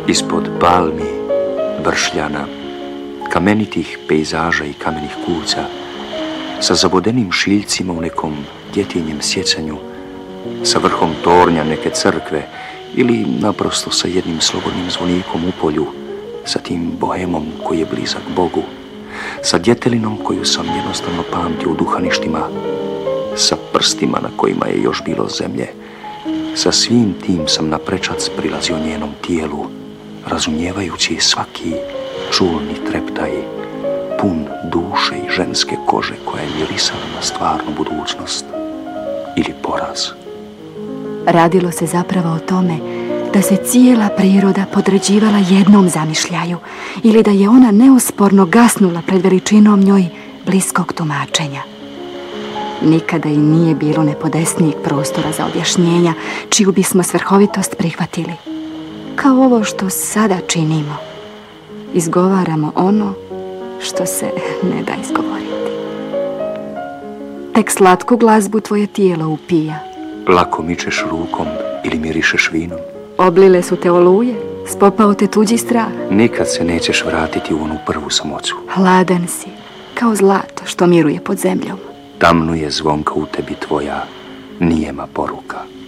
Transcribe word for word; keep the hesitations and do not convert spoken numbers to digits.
Ispod palmi, bršljana, kamenitih pejzaža i kamenih kuca, sa zabodenim šiljcima u nekom djetinjem sjecanju, sa vrhom tornja neke crkve ili naprosto sa jednim slobodnim zvonikom u polju, sa tim bohemom koji je blizak Bogu, sa djetelinom koju sam jednostavno pamtio u duhaništima, sa prstima na kojima je još bilo zemlje, sa svim tim sam naprečac prilazio njenom tijelu, razumijevajući svaki čulni treptaj, pun duše i ženske kože koja je mirisala na stvarnu budućnost ili poraz. Radilo se zapravo o tome da se cijela priroda podređivala jednom zamišljaju ili da je ona neusporno gasnula pred veličinom njoj bliskog tumačenja. Nikada i nije bilo nepodesnijeg prostora za objašnjenja čiju bismo svrhovitost prihvatili. Kao ovo što sada činimo. Izgovaramo ono što se ne da izgovoriti. Tek slatku glazbu tvoje tijelo upija. Lako mičeš rukom ili mirišeš vinom. Oblile su te oluje, spopao te tuđi strah. Nikad se nećeš vratiti u onu prvu samoću. Hladan si, kao zlato što miruje pod zemljom. Tamno je zvonka u tebi tvoja nijema poruka.